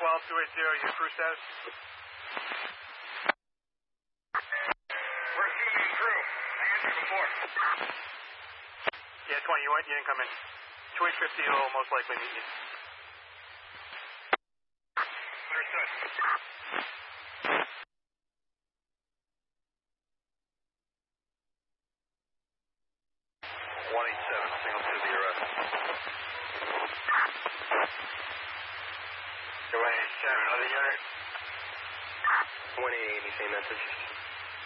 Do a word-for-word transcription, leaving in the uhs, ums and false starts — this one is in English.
twelve two eighty, your crew status? We're assuming crew. I answered before. Yeah, twenty, you, went, you didn't come in. two eight fifty will most likely meet you. Understood. one eight seven, signal to the arrest. one eight seven, another unit. one eight eight, same message.